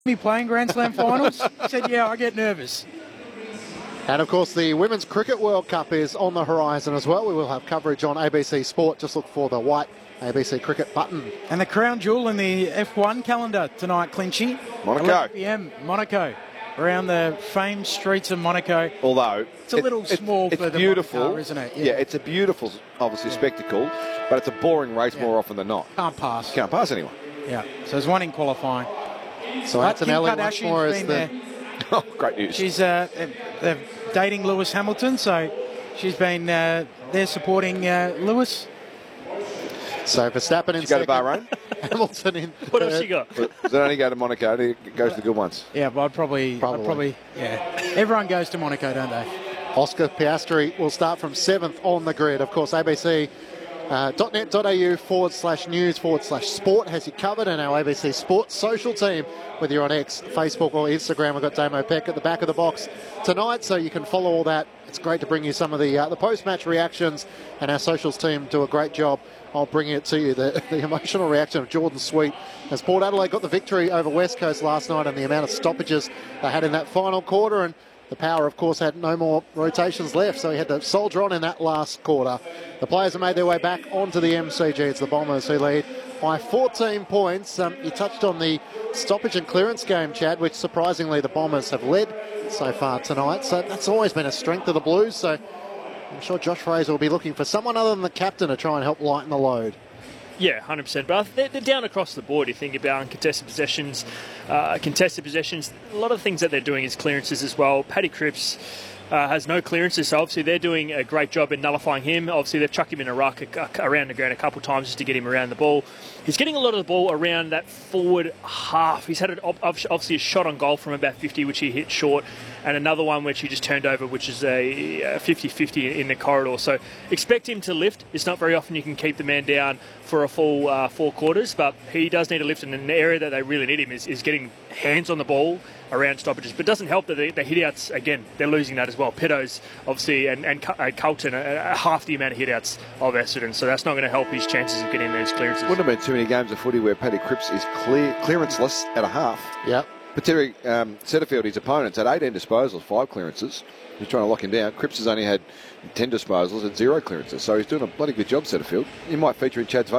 me playing Grand Slam finals? He said, yeah, I get nervous. And of course, the Women's Cricket World Cup is on the horizon as well. We will have coverage on ABC Sport. Just look for the white ABC Cricket button. And the crown jewel in the F1 calendar tonight, Clinchy. Monaco. 11 p.m. Monaco. Around the famed streets of Monaco. Although it's a little small for the beautiful, Monaco, isn't it? Yeah, it's a beautiful, obviously, spectacle, but it's a boring race more often than not. Can't pass. Can't pass anyone. Yeah, so there's one in qualifying. So Antonelli once more is the... Oh, great news. She's they're dating Lewis Hamilton, so she's been there supporting Lewis. So Verstappen in second. Go to Bahrain? Hamilton in third. What else she got? Does it only go to Monaco? It goes to the good ones. Yeah, but I'd probably, yeah. Everyone goes to Monaco, don't they? Oscar Piastri will start from 7th on the grid. Of course, abc.net.au/news/sport has you covered, and our ABC Sports social team, whether you're on X, Facebook or Instagram, we've got Damo Peck at the back of the box tonight, so you can follow all that. It's great to bring you some of the post-match reactions, and our socials team do a great job of bringing it to you. The emotional reaction of Jordan Sweet as Port Adelaide got the victory over West Coast last night, and the amount of stoppages they had in that final quarter, and the Power, of course, had no more rotations left, so he had to soldier on in that last quarter. The players have made their way back onto the MCG. It's the Bombers who lead by 14 points. You touched on the stoppage and clearance game, Chad, which surprisingly the Bombers have led so far tonight. So that's always been a strength of the Blues. So I'm sure Josh Fraser will be looking for someone other than the captain to try and help lighten the load. Yeah, 100%. But they're down across the board. You think about contested possessions, a lot of things that they're doing is clearances as well. Paddy Cripps has no clearances, so obviously they're doing a great job in nullifying him. Obviously they've chucked him in a ruck around the ground a couple of times just to get him around the ball. He's getting a lot of the ball around that forward half. He's had obviously a shot on goal from about 50, which he hit short, and another one which he just turned over, which is a 50-50 in the corridor. So expect him to lift. It's not very often you can keep the man down for a full 4 quarters, but he does need to lift, and an area that they really need him is getting hands on the ball around stoppages. But it doesn't help that the hit-outs, again, they're losing that as well. Pittos, obviously, and Carlton are half the amount of hit-outs of Essendon, so that's not going to help his chances of getting those clearances. Wouldn't have been too many games of footy where Paddy Cripps is clearanceless at a half. Yep. Particularly Setterfield, his opponents, had 18 disposals, 5 clearances. He's trying to lock him down. Cripps has only had 10 disposals and 0 clearances, so he's doing a bloody good job, Setterfield. He might feature in Chad's